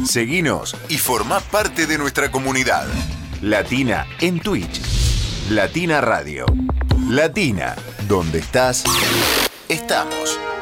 Seguinos y formá parte de nuestra comunidad. Latina en Twitch. Latina Radio. Latina, donde estás, estamos.